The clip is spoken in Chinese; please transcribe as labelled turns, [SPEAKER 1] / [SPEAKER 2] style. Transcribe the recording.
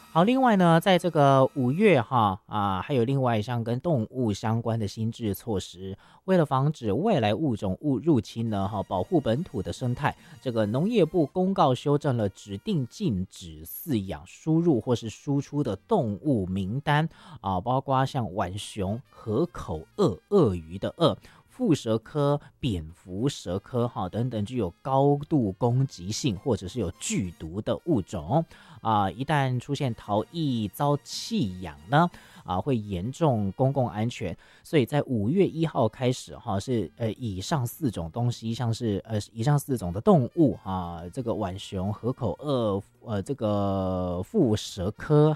[SPEAKER 1] 好，另外呢，在这个5月还有另外一项跟动物相关的新制措施，为了防止外来物种入侵呢，保护本土的生态，这个农业部公告修正了指定禁止饲养、输入或是输出的动物名单包括像浣熊、河口鳄鱼的鳄。蝮蛇科、蝙蝠蛇科等等具有高度攻击性或者是有剧毒的物种一旦出现逃逸遭弃养呢会严重公共安全，所以在5月1号开始是以上4种东西，像是以上4种的动物这个浣熊、河口鳄、这个蝮蛇科